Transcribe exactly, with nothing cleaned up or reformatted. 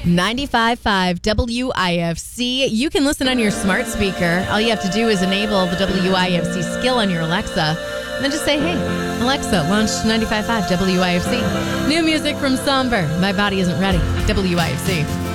ninety-five point five W I F C. You can listen on your smart speaker. All you have to do is enable the W I F C skill on your Alexa. And then just say, hey, Alexa, launch ninety-five point five W I F C. New music from Somber. My Body Isn't Ready. W I F C.